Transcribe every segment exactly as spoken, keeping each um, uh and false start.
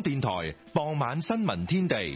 港電台傍晚新聞天地。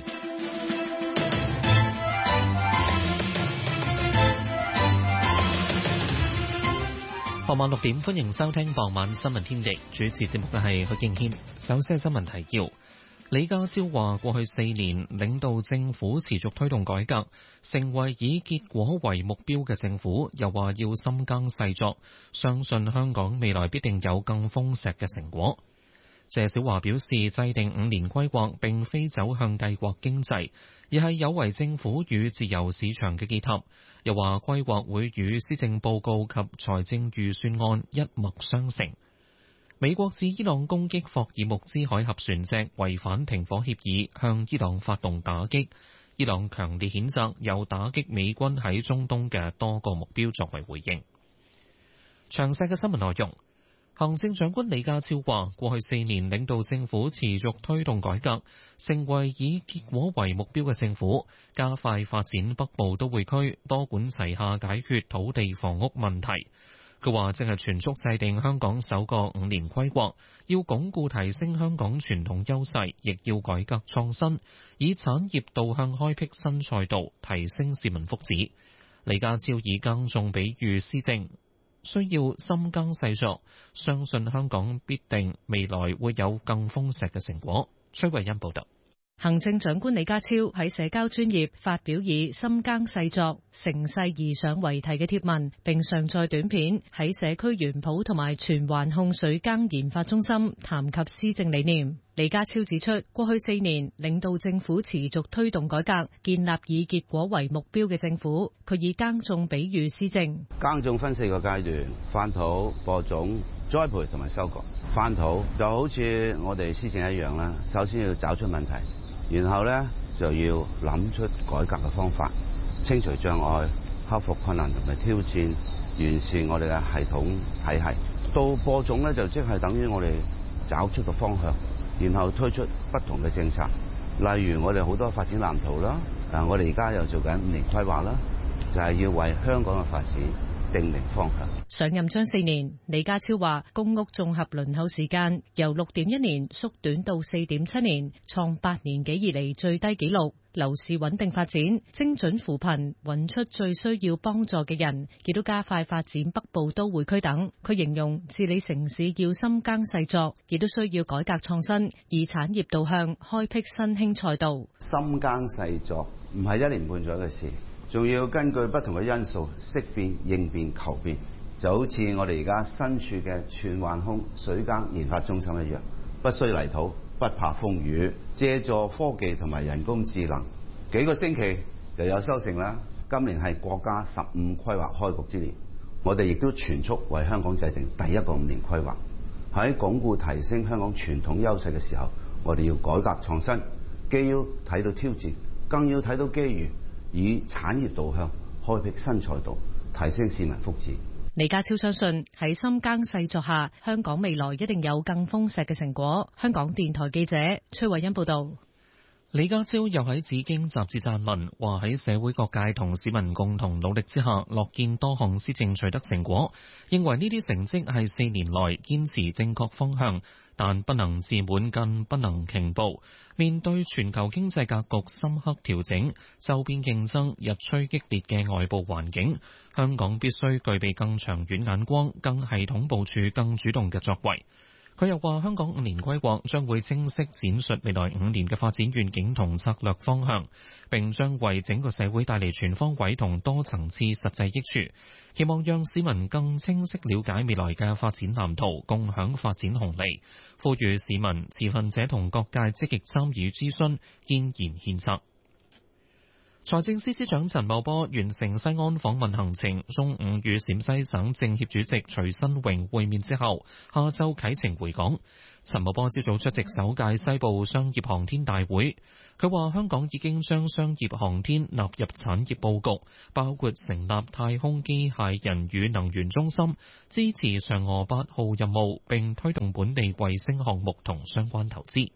傍晚六點，歡迎收聽傍晚新聞天地。主持節目嘅係許敬軒。首先係新聞提要。李家超話：過去四年領導政府持續推動改革，成為以結果為目標嘅政府。又話要深耕細作，相信香港未來必定有更豐碩嘅成果。謝小華表示，制定五年規劃並非走向帝國經濟，而係有為政府與自由市場嘅結合。又話規劃會與施政報告及財政預算案一脈相承。美國指伊朗攻擊霍爾木茲海峽船隻違反停火協議，向伊朗發動打擊。伊朗強烈譴責，又打擊美軍喺中東嘅多個目標作為回應。詳細嘅新聞內容。行政長官李家超話：過去四年領導政府持續推動改革，成為以結果為目標嘅政府，加快發展北部都會區，多管齊下解決土地房屋問題。佢話正係全速制定香港首個五年規劃，要鞏固提升香港傳統優勢，亦要改革創新，以產業導向開闢新賽道，提升市民福祉。李家超以耕種比喻施政，需要深耕細作，相信香港必定未來會有更豐碩嘅成果。崔慧欣報道。 行政長官李家超喺社交專頁發表以深耕細作、乘勢而上為題嘅貼文，並上載短片喺社區園圃同埋荃灣控水耕研發中心談及施政理念。李家超指出，過去四年領導政府持續推動改革，建立以結果為目標嘅政府。佢以耕種比喻施政， 耕種分四個階段：翻土、播種、栽培同埋收割。翻土就好似我哋施政一樣啦，首先要找出問題，然後咧就要諗出改革嘅方法，清除障礙，克服困難同埋挑戰，完善我哋嘅系統體系。到播種咧就即係等於我哋找出個方向，然後推出不同嘅政策，例如我哋好多發展藍圖啦，啊我哋而家又做緊五年規劃啦，就係要為香港嘅發展定明方向。 上任將四年，李家超話公屋綜合輪候時間由六點一年縮短到四點七年，創八年幾以嚟最低紀錄。樓市穩定發展，精準扶貧，揾出最需要幫助嘅人，亦都加快發展北部都會區等。佢形容治理城市要深耕細作，亦都需要改革創新，以產業導向開闢新興賽道。 深耕細作唔係一年半載嘅事，仲要根據不同嘅因素識變、應變、求變。就好似我哋而家身處嘅荃灣控水耕研發中心一樣，不需泥土，不怕風雨，借助科技同埋人工智能，幾個星期就有收成啦。今年係國家十五規劃開局之年，我哋亦都全速為香港制定第一個五年規劃。喺鞏固提升香港傳統優勢嘅時候，我哋要改革創新，既要睇到挑戰，更要睇到機遇，以產業導向開闢新賽道，提升市民福祉。 李家超相信喺深耕細作下，香港未來一定有更豐碩嘅成果。香港電台記者崔慧欣報道。 李家超又喺《紫荊》雜誌撰文，話喺社會各界同市民共同努力之下，樂見多項施政取得成果，認為呢啲成績係四年來堅持正確方向，但不能自滿，更不能傾步。面對全球經濟格局深刻調整，周邊競爭日趨激烈嘅外部環境，香港必須具備更長遠眼光、更系統部署、更主動嘅作為。佢又話：香港五年規劃將會清晰展述未來五年嘅發展願景同策略方向，並將為整個社會帶嚟全方位同多層次實際益處。期望讓市民更清晰了解未來嘅發展藍圖，共享發展紅利。呼籲市民、持份者同各界積極參與諮詢，建言獻策。財政司司長陳茂波完成西安訪問行程，中午與陝西省政協主席徐新榮會面之後，下晝啟程回港。陳茂波朝早出席首屆西部商業航天大會，佢話香港已經將商業航天納入產業佈局，包括成立太空機械人與能源中心，支持嫦娥八號任務，並推動本地衛星項目同相關投資。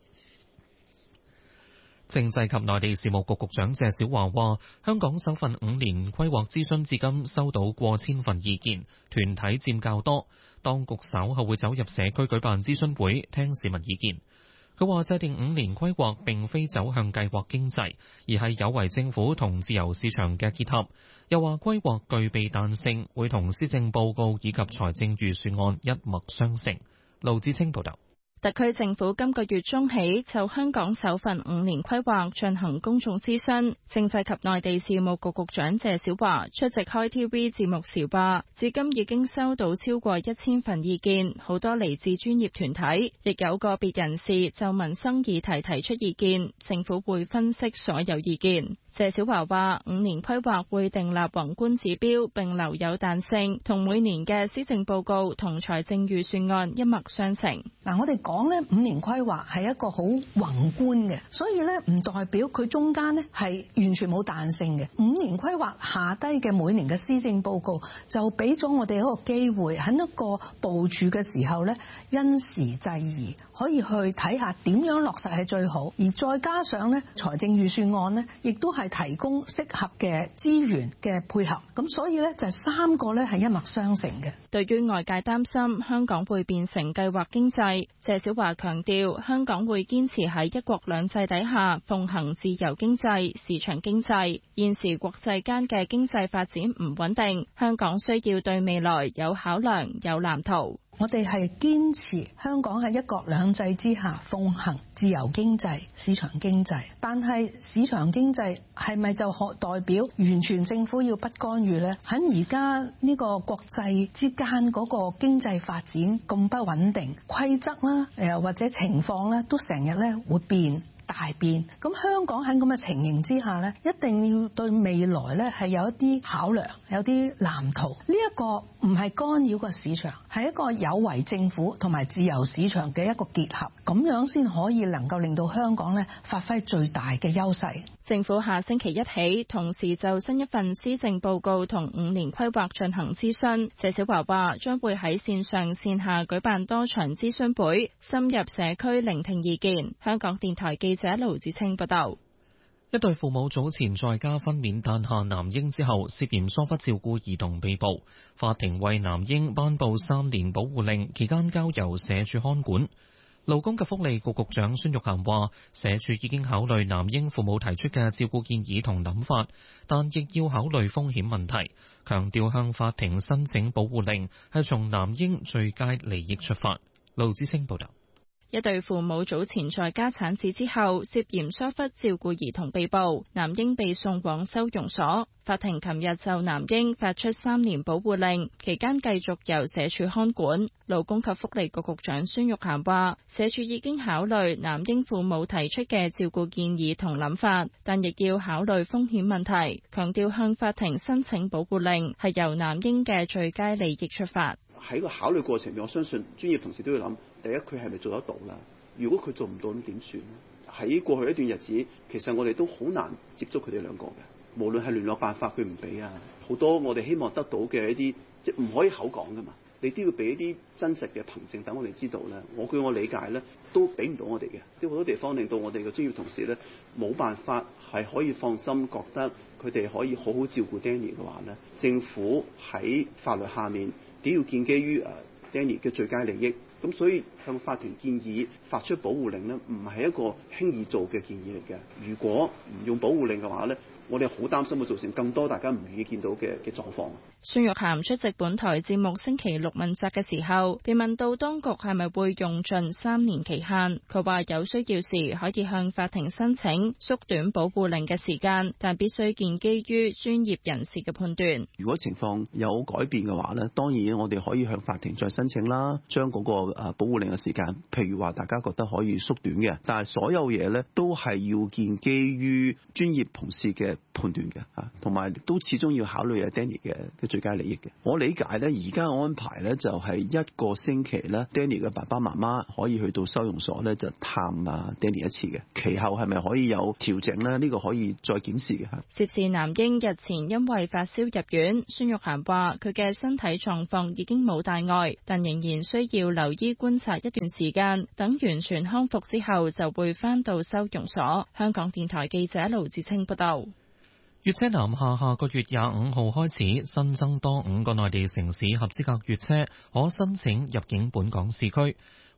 政制及內地事務局局長謝小華話：香港首份五年規劃諮詢至今收到過千份意見，團體佔較多。當局稍後會走入社區舉辦諮詢會，聽市民意見。 佢話制定五年規劃並非走向計劃經濟，而係有為政府同自由市場嘅結合。又話規劃具備彈性，會同施政報告以及財政預算案一脈相承。盧志清報道。 特區政府今個月中起就香港首份五年規劃進行公眾諮詢，政制及內地事務局局長謝小華出席開 T V 節目時話，至今已經收到超過一千份意見，好多嚟自專業團體，亦有個別人士就民生議題提出意見，政府會分析所有意見。謝小華話，五年規劃會訂立宏觀指標並留有彈性，同每年嘅施政報告同財政預算案一脈相承。 嗱，我哋講咧五年規劃係一個好宏觀嘅，所以咧唔代表佢中間咧係完全冇彈性嘅。五年規劃下低嘅每年嘅施政報告就俾咗我哋一個機會，喺一個部署嘅時候咧因時制宜，可以去睇下點樣落實係最好，而再加上咧財政預算案咧亦都係提供適合嘅資源嘅配合，咁所以咧就係三個咧係一脈相承嘅。 對於外界擔心香港會變成計劃經濟，謝小華強調香港會堅持喺一國兩制底下奉行自由經濟、市場經濟。現時國際間嘅經濟發展唔穩定，香港需要對未來有考量、有藍圖。 我哋係堅持香港喺一國兩制之下奉行自由經濟、市場經濟，但係市場經濟係咪就可代表完全政府要不干預呢？喺而家呢個國際之間嗰個經濟發展咁不穩定，規則啦，誒或者情況咧，都成日咧會變。大變，咁香港喺咁嘅情形之下呢，一定要對未來呢係有一啲考量，有啲藍圖。呢一個唔係干擾個市場，係一個有為政府同埋自由市場嘅一個結合，咁樣先可以能夠令到香港呢發揮最大嘅優勢。 政府下星期一起，同時就新一份施政報告同五年規劃進行諮詢。謝小華話將會喺線上線下舉辦多場諮詢會，深入社區聆聽意見。香港電台記者盧子清報道。 一對父母早前在家分娩誕下男嬰之後，涉嫌疏忽照顧兒童被捕，法庭為男嬰頒布三年保護令，期間交由社署看管。勞工及福利局局長孫玉菡話，社署已經考慮男嬰父母提出嘅照顧建議同諗法，但亦要考慮風險問題，強調向法庭申請保護令係從男嬰最佳利益出發。盧子清報道。 一對父母早前在家產子之後，涉嫌疏忽照顧兒童被捕，男嬰被送往收容所。法庭琴日就男嬰發出三年保護令，期間繼續由社署看管。勞工及福利局局長孫玉菡話，社署已經考慮男嬰父母提出嘅照顧建議同諗法，但亦要考慮風險問題，強調向法庭申請保護令係由男嬰嘅最佳利益出發。 喺個考慮過程入面，我相信專業同事都要諗，第一佢係咪做得到啦？如果佢做唔到，咁點算？喺過去一段日子，其實我哋都好難接觸佢哋兩個嘅，無論係聯絡辦法佢唔俾啊，好多我哋希望得到嘅一啲，即係唔可以口講噶嘛，你都要俾一啲真實嘅憑證等我哋知道咧。我據我理解咧，都俾唔到我哋嘅，啲好多地方令到我哋嘅專業同事咧冇辦法係可以放心覺得佢哋可以好好照顧 Danny 嘅話咧，政府喺法律下面，都要建基於誒 Danny 嘅最佳利益，咁所以向法庭建議發出保護令呢，唔係一個輕易做嘅建議嚟嘅。如果唔用保護令嘅話呢，我哋好擔心會造成更多大家唔願意見到嘅嘅狀況。 孫玉菡出席本台節目星期六問責嘅時候，被問到當局係咪會用盡三年期限，佢話有需要時可以向法庭申請縮短保護令嘅時間，但必須建基於專業人士嘅判斷。 如果情況有改變嘅話呢，當然我哋可以向法庭再申請啦，將嗰個誒保護令嘅時間，譬如話大家覺得可以縮短嘅，但係所有嘢呢都係要建基於專業同事嘅判斷嘅嚇，同埋都始終要考慮阿 Danny 嘅最佳利益嘅。我理解咧，而家安排咧就係一個星期咧 ，Danny 嘅爸爸媽媽可以去到收容所咧就探啊 Danny 一次嘅。其後係咪可以有調整咧？呢、這個可以再檢視嘅嚇。 涉事男嬰日前因為發燒入院，孫玉菡話佢嘅身體狀況已經冇大礙，但仍然需要留醫觀察一段時間，等完全康復之後就會返到收容所。香港電台記者盧志清報道。 粵車南下下個月廿五號開始新增多五個內地城市合資格粵車可申請入境本港市區。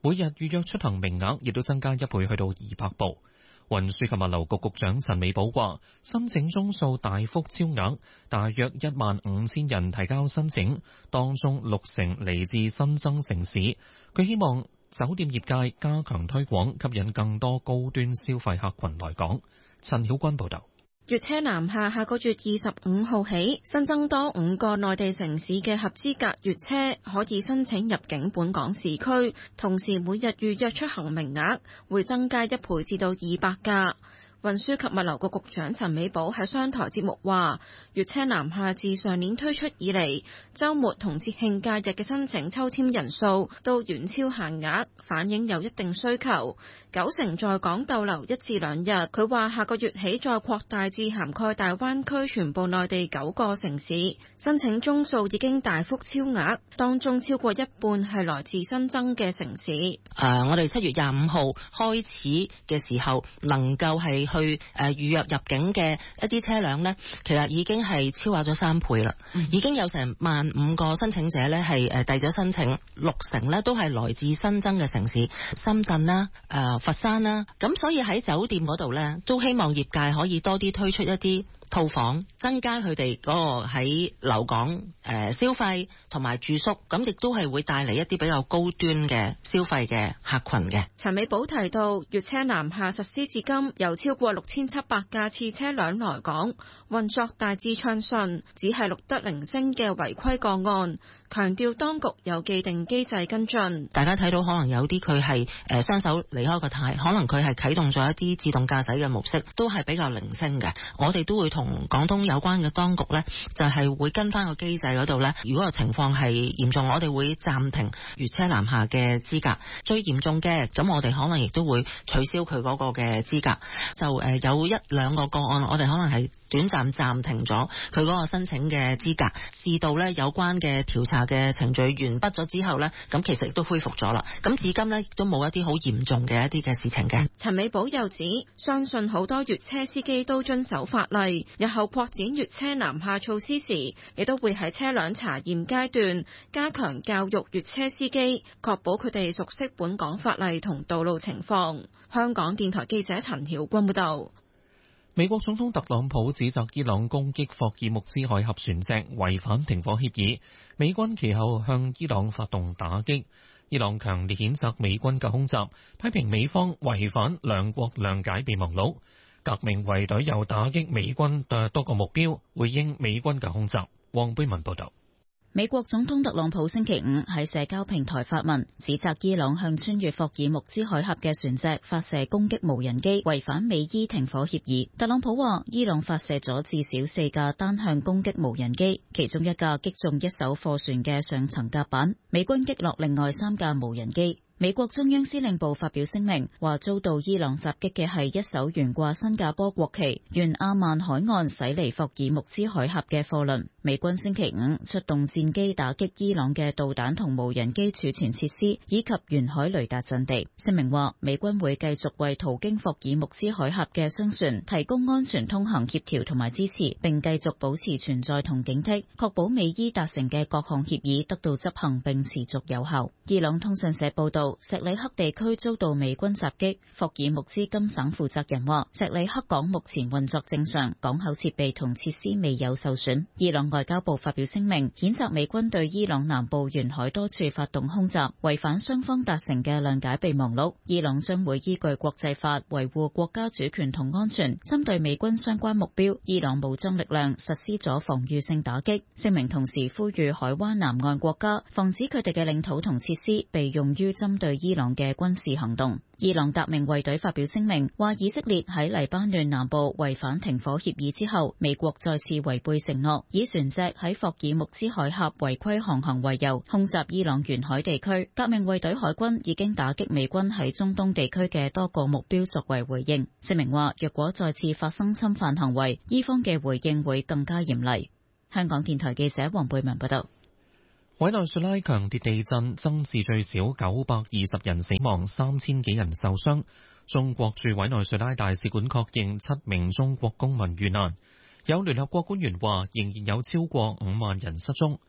每日預約出行名額亦都增加一倍，去到二百部。運輸及物流局局長陳美寶話，申請宗數大幅超額，大約一萬五千人提交申請，當中六成嚟自新增城市。佢希望酒店業界加強推廣，吸引更多高端消費客群來港。陳曉君報導。 粵車南下下個月二十五號起，新增多五個內地城市嘅合資格粵車可以申請入境本港市區，同時每日預約出行名額會增加一倍至到二百架。運輸及物流局局長陳美寶喺商台節目話，粵車南下自上年推出以嚟，週末同節慶假日嘅申請抽籤人數都遠超限額，反映有一定需求。九成在港逗留一至兩日。佢話下個月起再擴大至涵蓋大灣區全部內地九個城市，申請宗數已經大幅超額，當中超過一半係來自新增嘅城市。誒、 呃，我哋七月廿五號開始嘅時候，能夠係去誒預約入境嘅一啲車輛呢，其實已經係超額咗三倍啦，嗯、已經有成萬五個申請者呢係誒遞咗申請，六成呢都係來自新增嘅城市，深圳啦、誒、呃、佛山啦，咁所以喺酒店嗰度呢，都希望業界可以多啲推出一啲套房，增加佢哋嗰個喺留港誒消費同埋住宿，咁亦都係會帶嚟一啲比較高端嘅消費嘅客群嘅。 陳美寶提到，粵車南下實施至今，有超過六千七百架次車輛來港，運作大致暢順，只係錄得零星嘅違規個案。強調當局有既定機制跟進。 大家睇到可能有啲佢係誒雙手離開個軚，可能佢係啟動咗一啲自動駕駛嘅模式，都係比較零星嘅。我哋都會同廣東有關嘅當局呢，就係、是、會跟翻個機制嗰度呢。如果個情況係嚴重，我哋會暫停粵車南下嘅資格。最嚴重嘅，咁我哋可能亦都會取消佢嗰個嘅資格。就誒有一兩個個案，我哋可能係短暫暫停咗佢嗰個申請嘅資格，至到呢有關嘅調查嘅程序完畢咗之後呢，咁其實亦都恢復咗啦。咁至今呢，亦都冇一啲好嚴重嘅一啲嘅事情嘅。 陳美寶又指，相信好多粵車司機都遵守法例，日後擴展粵車南下措施時，亦都會喺車輛查驗階段加強教育粵車司機，確保佢哋熟悉本港法例同道路情況。香港電台記者陳曉君報道。 美國總統特朗普指責伊朗攻擊霍爾木茲海峽船隻違反停火協議，美軍其後向伊朗發動打擊。伊朗強烈譴責美軍嘅空襲，批評美方違反兩國諒解備忘錄。革命衛隊又打擊美軍嘅多個目標，回應美軍嘅空襲。黃貝文報道。 美國總統特朗普星期五喺社交平台發文，指責伊朗向穿越霍爾木茲海峽嘅船隻發射攻擊無人機，違反美伊停火協議。特朗普話，伊朗發射咗至少四架單向攻擊無人機，其中一架擊中一艘貨船嘅上層甲板，美軍擊落另外三架無人機。美國中央司令部發表聲明，話遭到伊朗襲擊嘅係一艘懸掛新加坡國旗、沿阿曼海岸駛離霍爾木茲海峽嘅貨輪。美軍星期五出動戰機打擊伊朗嘅導彈同無人機儲存設施，以及沿海雷達陣地。聲明話，美軍會繼續為途經霍爾木茲海峽嘅商船提供安全通行協調同埋支持，並繼續保持存在同警惕，確保美伊達成嘅各項協議得到執行並持續有效。伊朗通訊社報道，石里克地區遭到美軍襲擊，霍爾木茲金省負責人話，石里克港目前運作正常，港口設備同設施未有受損。伊朗外交部發表聲明，譴責美軍對伊朗南部沿海多處發動空襲，違反雙方達成嘅諒解備忘錄。伊朗將會依據國際法維護國家主權同安全，針對美軍相關目標，伊朗武裝力量實施咗防禦性打擊。聲明同時呼籲海灣南岸國家防止佢哋嘅領土同設施被用於針對伊朗嘅軍事行動。伊朗革命衛隊發表聲明，話以色列喺黎巴嫩南部違反停火協議之後，美國再次違背承諾，以船隻喺霍爾木茲海峽違規航行為由，空襲伊朗沿海地區。革命衛隊海軍已經打擊美軍喺中東地區嘅多個目標作為回應。聲明話，若果再次發生侵犯行為，伊方嘅回應會更加嚴厲。香港電台記者黃貝文報道。 委內瑞拉強烈地震增至最少九百二十人死亡，三千幾人受傷。中國駐委內瑞拉大使館確認七名中國公民遇難。有聯合國官員話，仍然有超過五萬人失蹤。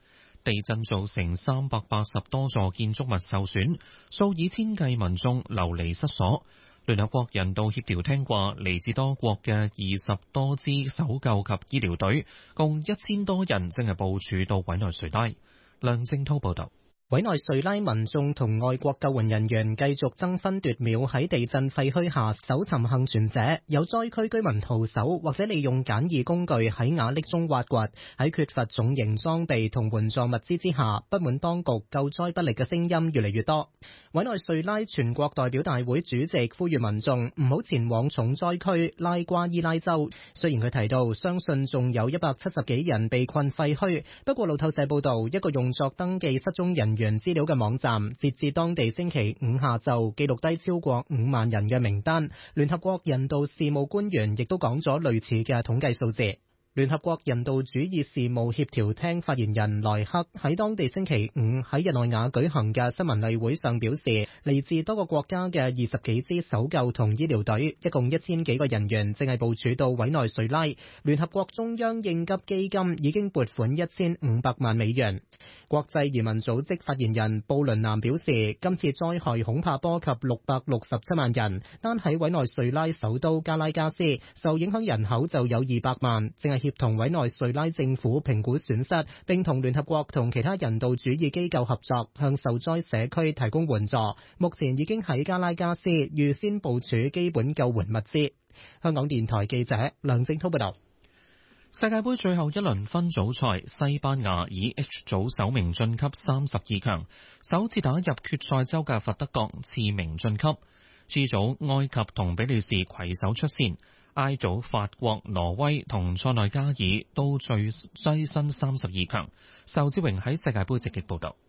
地震造成三百八十多座建築物受損，數以千計民眾流離失所。聯合國人道協調廳話，嚟自多國嘅二十多支搜救及醫療隊，共一千多人正係部署到委內瑞拉。梁正滔報導。 委內瑞拉民眾同外國救援人員繼續爭分奪秒喺地震廢墟下搜尋幸存者，有災區居民徒手或者利用簡易工具喺瓦礫中挖掘。喺缺乏重型裝備同援助物資之下，不滿當局救災不力嘅聲音越嚟越多。委內瑞拉全國代表大會主席呼籲民眾唔好前往重災區拉瓜伊拉州。雖然佢提到相信仲有一百七十幾人被困廢墟，不過路透社報道，一個用作登記失蹤人員資料嘅網站，截至當地星期五下晝記錄低超過五萬人嘅名單。聯合國人道事務官員亦都講咗類似嘅統計數字。聯合國人道主義事務協調廳發言人萊克喺當地星期五喺日內瓦舉行嘅新聞例會上表示，嚟自多個國家嘅二十幾支搜救同醫療隊，一共一千幾個人員正係部署到委內瑞拉。聯合國中央應急基金已經撥款一千五百萬美元。國際移民組織發言人布倫南表示，今次災害恐怕波及六百六十七萬人，單喺委內瑞拉首都加拉加斯，受影響人口就有二百萬，正係協同委內瑞拉政府評估損失，並同聯合國同其他人道主義機構合作，向受災社區提供援助。目前已經喺加拉加斯預先部署基本救援物資。香港電台記者梁正滔報道。 世界盃最後一輪分組賽，西班牙以 H 組首名晉級三十二強，首次打入決賽周嘅佛得角次名晉級。G 組埃及同比利時攜手出線。I 組法國、挪威同塞內加爾都最躋身三十二強。仇志榮喺世界盃直擊報道。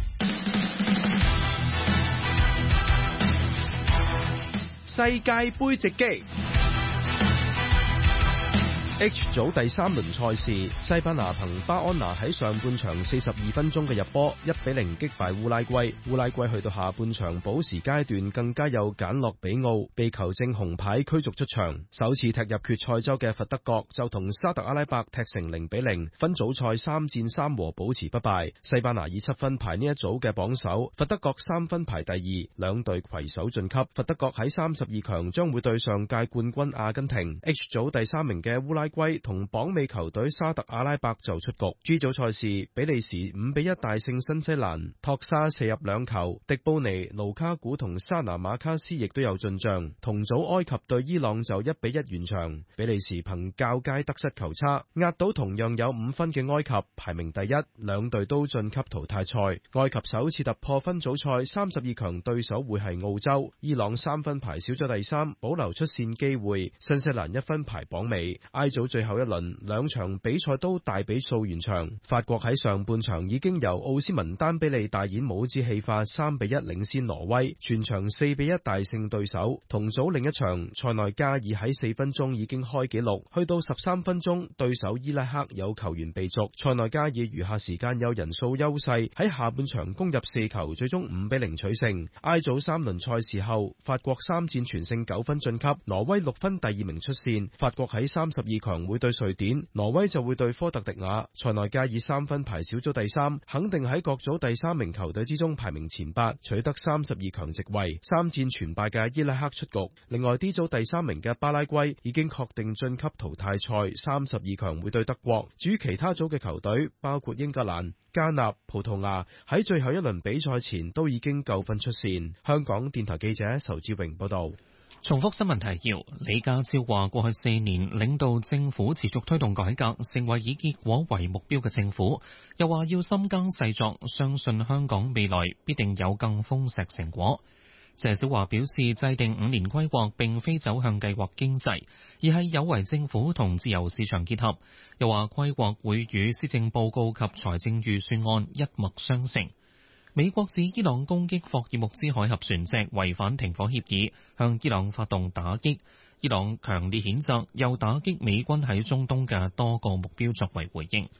世界盃直擊。H 組第三輪賽事，西班牙憑巴安拿喺上半場四十二分鐘嘅入波，一比零擊敗烏拉圭。烏拉圭去到下半場補時階段，更加有簡諾比奧被球證紅牌驅逐出場。首次踢入決賽周嘅佛得角就同沙特阿拉伯踢成零比零，分組賽三戰三和保持不敗。西班牙以七分排呢一組嘅榜首，佛得角三分排第二，兩隊攜手晉級。佛得角喺三十二強將會對上屆冠軍阿根廷。H 組第三名嘅烏拉圭同榜尾球隊沙特阿拉伯就出局。G 組賽事，比利時五比一大勝新西蘭，托沙射入兩球，迪布尼、盧卡古同沙拿馬卡斯亦都有進賬。同組埃及對伊朗就一比一完場，比利時憑較佳得失球差壓倒同樣有五分嘅埃及，排名第一，兩隊都晉級淘汰賽。埃及首次突破分組賽三十二強對手會係澳洲，伊朗三分排少咗第三，保留出線機會。新西蘭一分排榜尾。I 組最後一輪兩場比賽都大比數完場，法國喺上半場已經由奧斯文丹比利大演帽子戲法，三比一領先挪威，全場四比一大勝對手。同組另一場，塞內加爾喺四分鐘已經開紀錄，去到十三分鐘，對手伊拉克有球員被逐，塞內加爾餘下時間有人數優勢，喺下半場攻入四球，最終五比零取勝。I 組三輪賽事後，法國三戰全勝九分晉級，挪威六分第二名出線。法國喺三十二強會對瑞典，挪威就會對科特迪瓦。塞內加爾三分排小組第三，肯定喺各組第三名球隊之中排名前八，取得三十二強席位。三戰全敗嘅伊拉克出局。另外 D 組第三名嘅巴拉圭已經確定晉級淘汰賽，三十二強會對德國。至於其他組嘅球隊，包括英格蘭、加納、葡萄牙，喺最後一輪比賽前都已經夠分出線。香港電台記者仇志榮報道。 重複新聞提要，李家超話過去四年領導政府持續推動改革，成為以結果為目標嘅政府。又話要深耕細作，相信香港未來必定有更豐碩成果。謝小華表示，制定五年規劃並非走向計劃經濟，而係有為政府同自由市場結合。又話規劃會與施政報告及財政預算案一脈相承。美國指伊朗攻擊霍爾木茲海峽船隻違反停火協議，向伊朗發動打擊。伊朗強烈譴責，又打擊美軍喺中東嘅多個目標作為回應。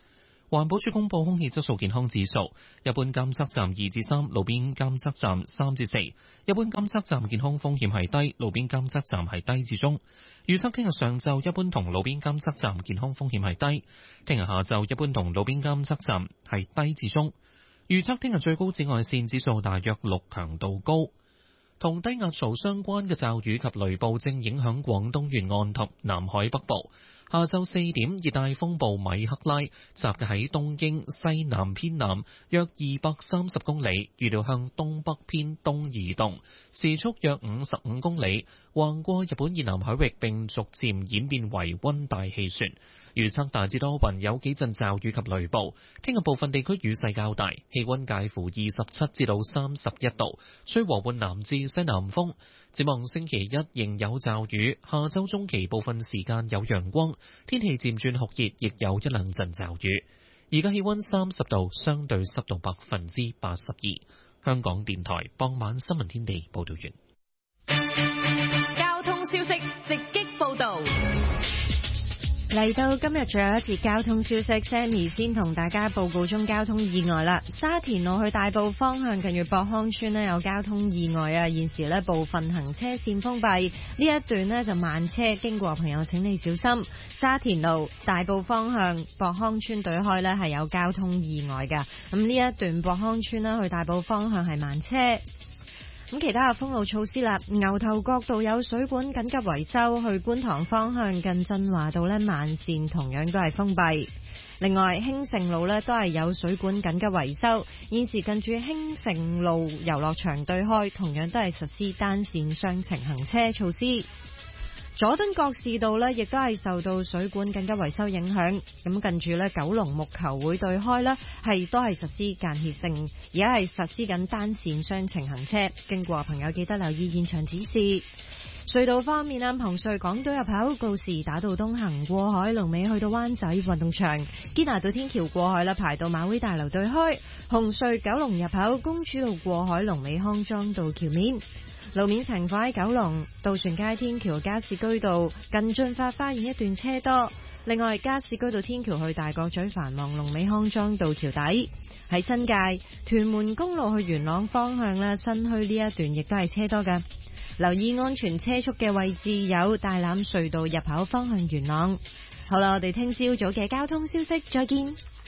環保署公布空氣質素健康指數，一般監測站二至三，路邊監測站三至四。一般監測站健康風險係低，路邊監測站係低至中。預測聽日上晝一般同路邊監測站健康風險係低，聽日下晝一般同路邊監測站係低至中。預測聽日最高紫外線指數大約六，強度高。同低壓槽相關嘅驟雨及雷暴正影響廣東沿岸及南海北部。下晝四點，熱帶風暴米克拉集結喺東京西南偏南約二百三十公里，預料向東北偏東移動，時速約五十五公里，橫過日本以南海域並逐漸演變為溫帶氣旋。預測大致多雲，有幾陣驟雨及雷暴。聽日部分地區雨勢較大，氣溫介乎二十七至到三十一度，吹和緩南至西南風。展望星期一仍有驟雨，下周中期部分時間有陽光，天氣漸轉酷熱，亦有一兩陣驟雨。而家氣溫三十度，相對濕度百分之八十二。香港電台傍晚新聞天地報道完。 交通消息直擊報道。 嚟到今日最後一節交通消息 ，Sammy 先同大家報告中交通意外啦。沙田路去大埔方向近住博康村呢有交通意外啊，現時呢部分行車線封閉，呢一段呢就慢車，經過朋友請你小心。沙田路大埔方向博康村對開呢係有交通意外㗎，咁呢一段博康村呢去大埔方向係慢車。咁其他嘅封路措施啦，牛頭角道有水管緊急維修，去觀塘方向近振華道呢慢線同樣都係封閉。另外興盛路呢都係有水管緊急維修，現時近住興盛路遊樂場對開同樣都係實施單線雙程行車措施。佐敦覺士道呢亦都係受到水管緊急維修影響，咁近住呢九龍木球會對開呢係都係實施間歇性，而家係實施緊單線雙程行車，經過朋友記得留意現場指示。隧道方面啊，紅隧港島入口告士打道東行過海，龍尾去到灣仔運動場，堅拿道天橋過海啦，排到馬會大樓對開。紅隧九龍入口公主道過海，龍尾康莊道橋面。路面情況喺九龍渡船街天橋加士居道近駿發花園一段車多，另外加士居道天橋去大角咀繁忙，龍尾康莊道橋底。喺新界屯門公路去元朗方向咧，新墟呢一段亦都係車多㗎，留意安全車速嘅位置有大欖隧道入口方向元朗。好啦，我哋聽朝早嘅交通消息再見。